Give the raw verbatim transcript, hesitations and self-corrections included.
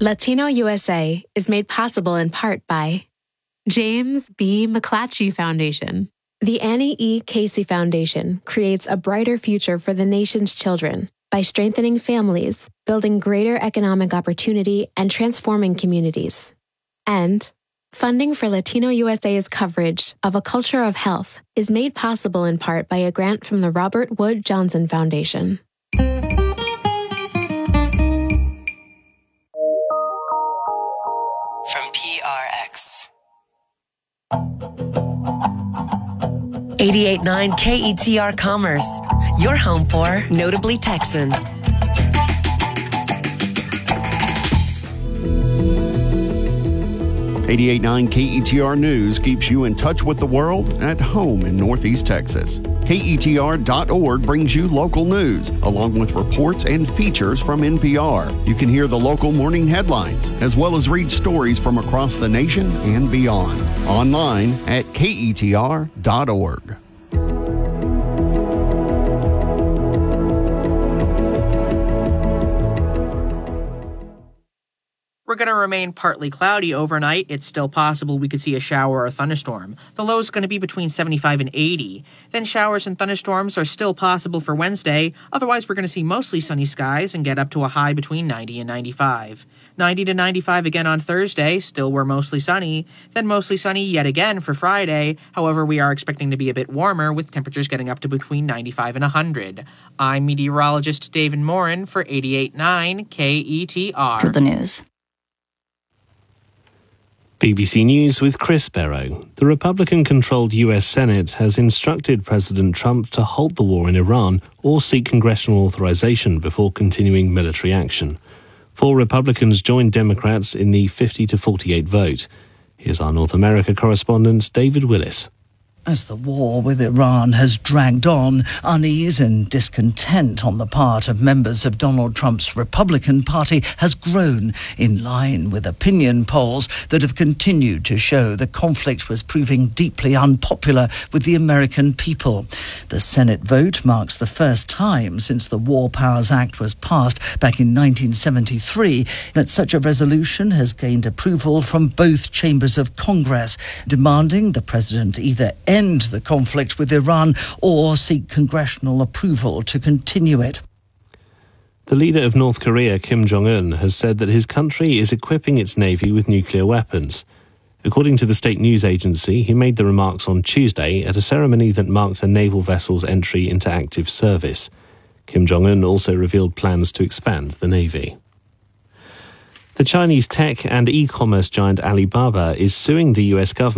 Latino U S A is made possible in part by James B. McClatchy Foundation. The Annie E. Casey Foundation creates a brighter future for the nation's children by strengthening families, building greater economic opportunity, and transforming communities. And funding for Latino U S A's coverage of A Culture of Health is made possible in part by a grant from the Robert Wood Johnson Foundation. From P R X. eighty-eight point nine K E T R Commerce, your home for Notably Texan. eighty-eight point nine K E T R News keeps you in touch with the world at home in Northeast Texas. K E T R dot org brings you local news, along with reports and features from N P R. You can hear the local morning headlines, as well as read stories from across the nation and beyond. Online at K E T R dot org. We're going to remain partly cloudy overnight. It's still possible we could see a shower or a thunderstorm. The low is going to be between seventy-five and eighty. Then showers and thunderstorms are still possible for Wednesday. Otherwise, we're going to see mostly sunny skies and get up to a high between ninety and ninety-five. ninety to ninety-five again on Thursday. Still, we're mostly sunny. Then mostly sunny yet again for Friday. However, we are expecting to be a bit warmer, with temperatures getting up to between ninety-five and one hundred. I'm meteorologist David Morin for eighty-eight point nine K E T R. For the news. B B C News with Chris Barrow. The Republican-controlled U S Senate has instructed President Trump to halt the war in Iran or seek congressional authorization before continuing military action. Four Republicans joined Democrats in the fifty to forty-eight vote. Here's our North America correspondent, David Willis. As the war with Iran has dragged on, unease and discontent on the part of members of Donald Trump's Republican Party has grown, in line with opinion polls that have continued to show the conflict was proving deeply unpopular with the American people. The Senate vote marks the first time since the War Powers Act was passed back in nineteen seventy-three that such a resolution has gained approval from both chambers of Congress, demanding the president either end the conflict with Iran or seek congressional approval to continue it. The leader of North Korea, Kim Jong-un, has said that his country is equipping its navy with nuclear weapons. According to the state news agency, he made the remarks on Tuesday at a ceremony that marked a naval vessel's entry into active service. Kim Jong-un also revealed plans to expand the navy. The Chinese tech and e-commerce giant Alibaba is suing the U S government